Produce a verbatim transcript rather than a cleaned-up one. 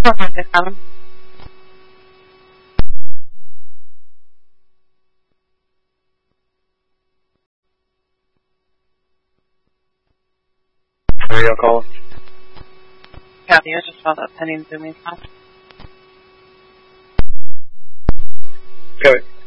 seven. Radio call. Copy, I just saw that pending Zoom stuff. Okay.